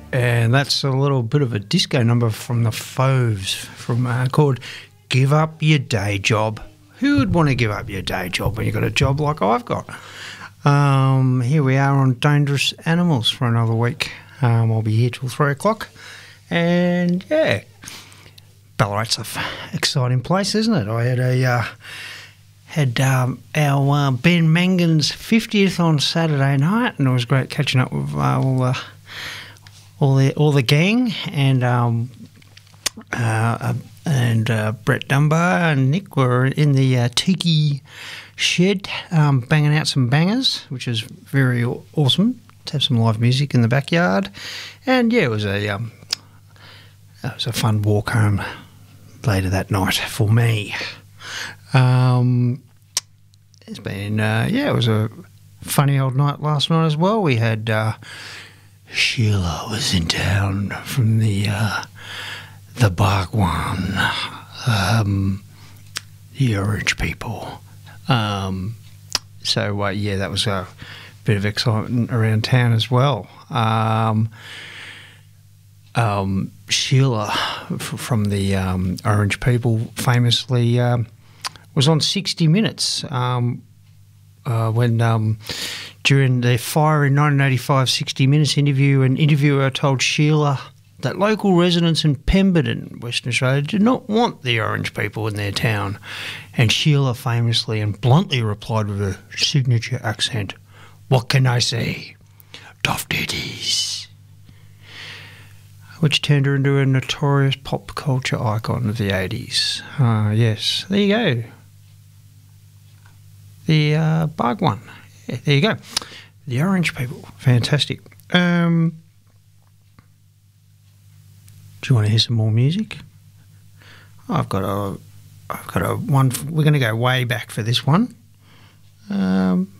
And that's a little bit of a disco number from the Fauves called Give Up Your Day Job. Who would want to give up your day job when you've got a job like I've got? Here we are on Dangerous Animals for another week. I'll be here till 3 o'clock. And, yeah, Ballarat's an exciting place, isn't it? I had our Ben Mangan's 50th on Saturday night, and it was great catching up with all the gang and Brett Dunbar and Nick were in the Tiki shed banging out some bangers, which is very awesome to have some live music in the backyard. And yeah, it was a fun walk home later that night for me. It's been it was a funny old night last night as well. We had Sheila was in town from the Bhagwan, the Orange people. So that was a bit of excitement around town as well. Sheila from the Orange people famously was on 60 Minutes when during the fire in 1985 60 Minutes interview, an interviewer told Sheila that local residents in Pemberton, Western Australia, did not want the Orange people in their town. And Sheila famously and bluntly replied with a signature accent, "What can I say? Daft Ditties," which turned her into a notorious pop culture icon of the 80s. Yes, there you go. The Bhagwan. Yeah, there you go. The Orange people. Fantastic. Do you want to hear some more music? I've got a one. We're going to go way back for this one.